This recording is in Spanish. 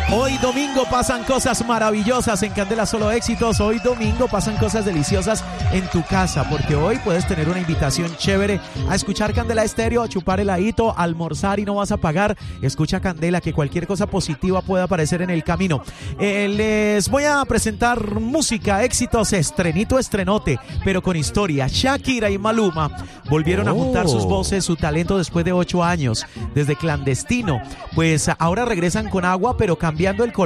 Hoy domingo pasan cosas maravillosas en Candela Solo Éxitos. Hoy domingo pasan cosas deliciosas en tu casa, porque hoy puedes tener una invitación chévere a escuchar Candela Estéreo, a chupar heladito, a almorzar y no vas a pagar. Escucha Candela, que cualquier cosa positiva puede aparecer en el camino. Les voy a presentar música, éxitos, estrenote, pero con historia. Shakira y Maluma volvieron a juntar sus voces, su talento después de 8 años, desde Clandestino. Pues ahora regresan con Agua, pero cambiando el color